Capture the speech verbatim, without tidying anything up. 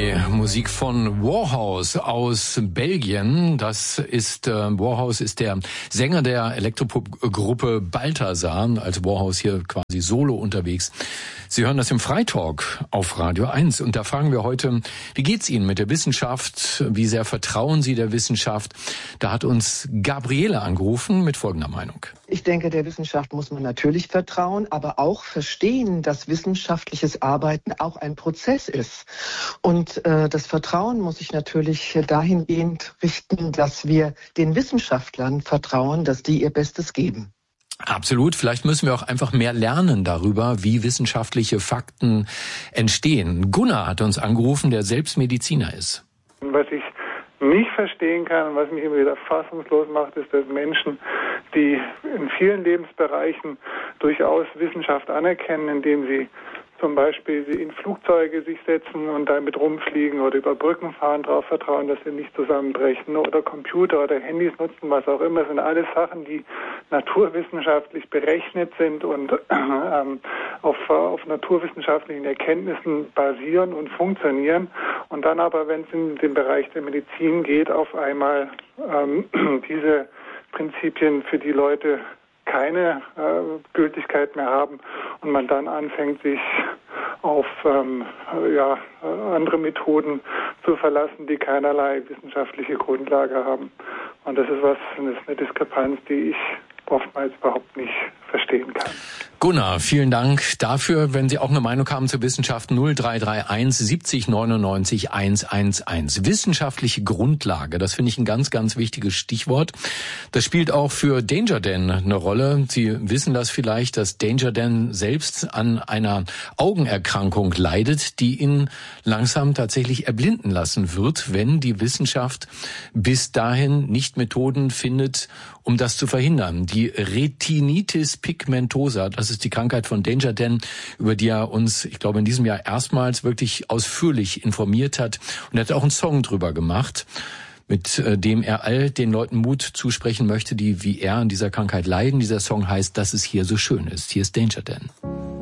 Die Musik von Warhouse aus Belgien. Das ist, äh, Warhouse ist der Sänger der Elektropop-Gruppe Balthasar, als Warhouse hier quasi solo unterwegs. Sie hören das im Freitalk auf Radio eins. Und da fragen wir heute, wie geht's Ihnen mit der Wissenschaft? Wie sehr vertrauen Sie der Wissenschaft? Da hat uns Gabriele angerufen mit folgender Meinung. Ich denke, der Wissenschaft muss man natürlich vertrauen, aber auch verstehen, dass wissenschaftliches Arbeiten auch ein Prozess ist. Und äh, das Vertrauen muss sich natürlich dahingehend richten, dass wir den Wissenschaftlern vertrauen, dass die ihr Bestes geben. Absolut. Vielleicht müssen wir auch einfach mehr lernen darüber, wie wissenschaftliche Fakten entstehen. Gunnar hat uns angerufen, der selbst Mediziner ist. Was ich nicht verstehen kann und was mich immer wieder fassungslos macht, ist, dass Menschen, die in vielen Lebensbereichen durchaus Wissenschaft anerkennen, indem sie zum Beispiel sie in Flugzeuge sich setzen und damit rumfliegen oder über Brücken fahren, darauf vertrauen, dass sie nicht zusammenbrechen, oder Computer oder Handys nutzen, was auch immer, das sind alles Sachen, die naturwissenschaftlich berechnet sind und ähm, auf, auf naturwissenschaftlichen Erkenntnissen basieren und funktionieren. Und dann aber, wenn es in den Bereich der Medizin geht, auf einmal ähm, diese Prinzipien für die Leute keine äh, Gültigkeit mehr haben und man dann anfängt, sich auf ähm, ja, andere Methoden zu verlassen, die keinerlei wissenschaftliche Grundlage haben. Und das ist was, das ist eine Diskrepanz, die ich oftmals überhaupt nicht verstehen kann. Gunnar, vielen Dank dafür. Wenn Sie auch eine Meinung haben zur Wissenschaft, null drei drei eins siebzig neunundneunzig hundertzehn. Wissenschaftliche Grundlage, das finde ich ein ganz, ganz wichtiges Stichwort. Das spielt auch für Danger Dan eine Rolle. Sie wissen das vielleicht, dass Danger Dan selbst an einer Augenerkrankung leidet, die ihn langsam tatsächlich erblinden lassen wird, wenn die Wissenschaft bis dahin nicht Methoden findet, um das zu verhindern. Die Retinitis pigmentosa, das ist die Krankheit von Danger Dan, über die er uns, ich glaube, in diesem Jahr erstmals wirklich ausführlich informiert hat. Und er hat auch einen Song drüber gemacht, mit dem er all den Leuten Mut zusprechen möchte, die wie er an dieser Krankheit leiden. Dieser Song heißt, dass es hier so schön ist. Hier ist Danger Dan.